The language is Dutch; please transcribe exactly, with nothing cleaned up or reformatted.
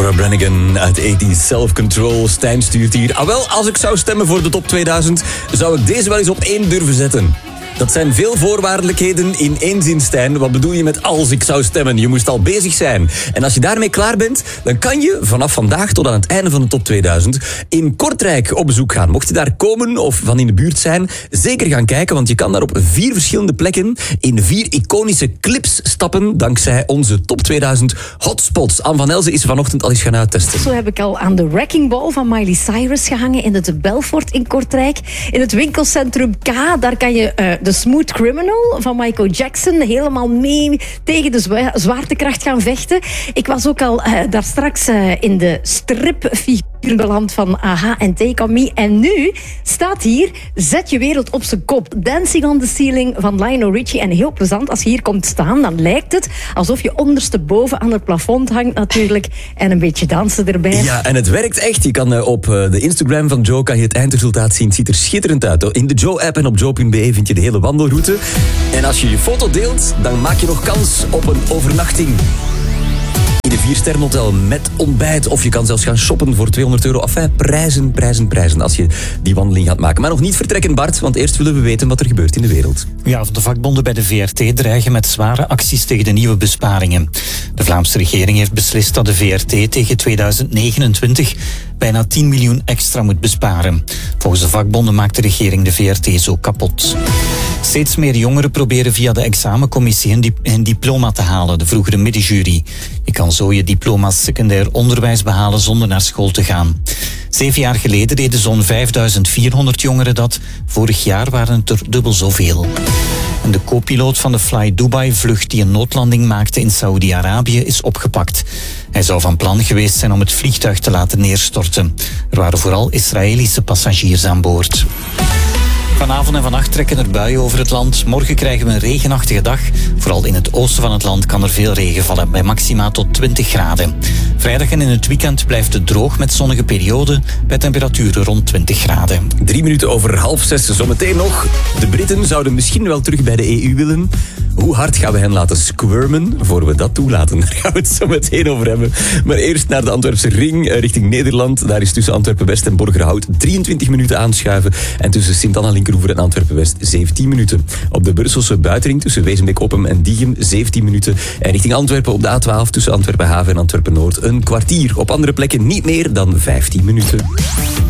Laura Branigan uit eighties Self-Control. Stijn stuurt hier. Ah wel, als ik zou stemmen voor de top tweeduizend, zou ik deze wel eens op één durven zetten. Dat zijn veel voorwaardelijkheden in één zin, Stijn. Wat bedoel je met als ik zou stemmen? Je moest al bezig zijn. En als je daarmee klaar bent, dan kan je vanaf vandaag tot aan het einde van de top tweeduizend in Kortrijk op bezoek gaan. Mocht je daar komen of van in de buurt zijn, zeker gaan kijken, want je kan daar op vier verschillende plekken in vier iconische clips stappen, dankzij onze top tweeduizend hotspots. Anne van Elzen is vanochtend al eens gaan uittesten. Zo heb ik al aan de Wrecking Ball van Miley Cyrus gehangen in het Belfort in Kortrijk. In het winkelcentrum K, daar kan je uh, de Smooth Criminal van Michael Jackson helemaal mee tegen de zwa- zwaartekracht gaan vechten. Ik was ook al uh, daar straks uh, in de stripfiguur beland van Aha en Take On Me. En nu staat hier Zet je wereld op zijn kop. Dancing on the Ceiling van Lionel Richie. En heel plezant, als je hier komt staan, dan lijkt het alsof je ondersteboven aan het plafond hangt natuurlijk. En een beetje dansen erbij. Ja, en het werkt echt. Je kan uh, op uh, de Instagram van Joe kan je het eindresultaat zien. Het ziet er schitterend uit. In de Joe-app en op joe punt be vind je de hele wandelroute. En als je je foto deelt, dan maak je nog kans op een overnachting in een viersterrenhotel met ontbijt. Of je kan zelfs gaan shoppen voor tweehonderd euro. Enfin, prijzen, prijzen, prijzen als je die wandeling gaat maken. Maar nog niet vertrekken, Bart, want eerst willen we weten wat er gebeurt in de wereld. Ja, de vakbonden bij de V R T dreigen met zware acties tegen de nieuwe besparingen. De Vlaamse regering heeft beslist dat de V R T tegen tweeduizend negenentwintig bijna tien miljoen extra moet besparen. Volgens de vakbonden maakt de regering de V R T zo kapot. Steeds meer jongeren proberen via de examencommissie hun, dip- hun diploma te halen, de vroegere middenjury. Je kan zo je diploma's secundair onderwijs behalen zonder naar school te gaan. Zeven jaar geleden deden zo'n vijfduizend vierhonderd jongeren dat. Vorig jaar waren het er dubbel zoveel. En de co-piloot van de Fly Dubai-vlucht die een noodlanding maakte in Saoedi-Arabië is opgepakt. Hij zou van plan geweest zijn om het vliegtuig te laten neerstorten. Er waren vooral Israëlische passagiers aan boord. Vanavond en vannacht trekken er buien over het land. Morgen krijgen we een regenachtige dag. Vooral in het oosten van het land kan er veel regen vallen, bij maxima tot twintig graden. Vrijdag en in het weekend blijft het droog met zonnige perioden, bij temperaturen rond twintig graden. Drie minuten over half zes. Zometeen nog. De Britten zouden misschien wel terug bij de E U willen. Hoe hard gaan we hen laten squirmen voor we dat toelaten? Daar gaan we het zo meteen over hebben. Maar eerst naar de Antwerpse ring richting Nederland. Daar is tussen Antwerpen-West en Borgerhout drieëntwintig minuten aanschuiven. En tussen Sint-Anna-Linkeroever en Antwerpen-West zeventien minuten. Op de Brusselse buitenring tussen Wezenbeek-Oppem en Diegem zeventien minuten. En richting Antwerpen op de A twaalf tussen Antwerpen-Haven en Antwerpen-Noord een kwartier. Op andere plekken niet meer dan vijftien minuten.